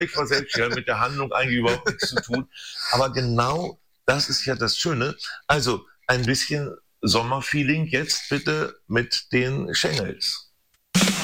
war selbst ja mit der Handlung eigentlich überhaupt nichts zu tun. Aber genau das ist ja das Schöne. Also ein bisschen Sommerfeeling jetzt bitte mit den Schengels.